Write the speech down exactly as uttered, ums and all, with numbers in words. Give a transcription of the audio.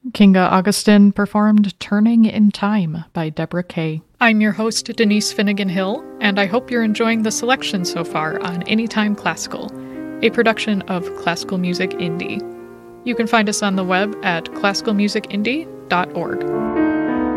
Kinga Augustin performed Turning in Time by Deborah Kay. I'm your host, Denise Finnegan Hill, and I hope you're enjoying the selection so far on Anytime Classical, a production of Classical Music Indie. You can find us on the web at classical music indie dot org.